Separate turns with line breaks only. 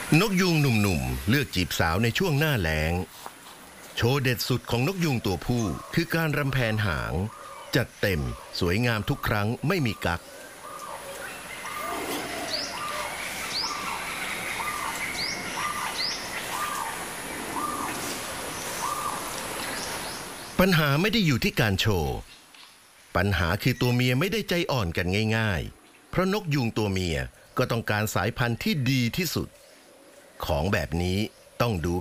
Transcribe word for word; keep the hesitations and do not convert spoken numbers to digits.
นกยูงหนุ่มๆเลือกจีบสาวในช่วงหน้าแล้งโชว์เด็ดสุดของนกยูงตัวผู้คือการรำแผนหางจัดเต็มสวยงามทุกครั้งไม่มีกักปัญหาไม่ได้อยู่ที่การโชว์ปัญหาคือตัวเมียไม่ได้ใจอ่อนกันง่ายๆเพราะนกยูงตัวเมียก็ต้องการสายพันธุ์ที่ดีที่สุดของแบบนี้ต้องดู